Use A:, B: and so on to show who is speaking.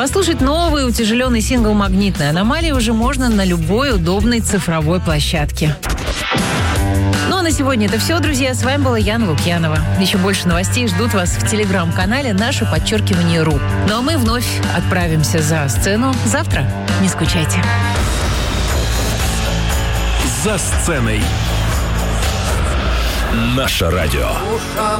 A: Послушать новый утяжеленный сингл «Магнитная аномалия» уже можно на любой удобной цифровой площадке. Ну а на сегодня это все, друзья. С вами была Яна Лукьянова. Еще больше новостей ждут вас в телеграм-канале #_ру. Ну а мы вновь отправимся за сцену завтра. Не скучайте.
B: За сценой. Наше радио.